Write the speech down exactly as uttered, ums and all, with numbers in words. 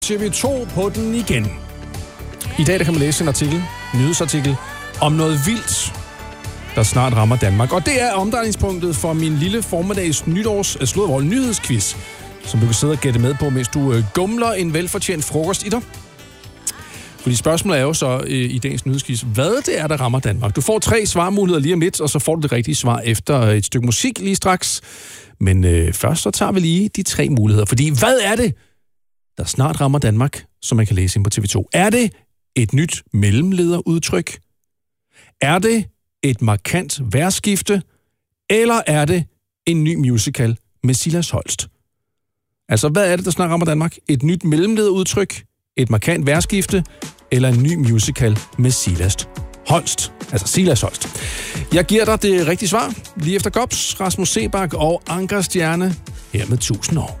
T V to på den igen. I dag der kan man læse en artikel, en nyhedsartikel, om noget vildt, der snart rammer Danmark. Og det er omdrejningspunktet for min lille formiddags nytårs slådvold nyhedsquiz, som du kan sidde og gætte med på, mens du øh, gumler en velfortjent frokost i dig. Fordi spørgsmålet er jo så øh, i dagens nyhedsquiz, hvad det er, der rammer Danmark. Du får tre svarmuligheder lige om lidt, og så får du det rigtige svar efter et stykke musik lige straks. Men øh, først så tager vi lige de tre muligheder. Fordi hvad er det, der snart rammer Danmark, som man kan læse ind på T V to? Er det et nyt mellemlederudtryk? Er det et markant værskifte? Eller er det en ny musical med Silas Holst? Altså, hvad er det, der snart rammer Danmark? Et nyt mellemlederudtryk? Et markant værskifte? Eller en ny musical med Silas Holst? Altså Silas Holst. Jeg giver dig det rigtige svar lige efter Gops, Rasmus Seebach og Anker Stjerne her med tusind år.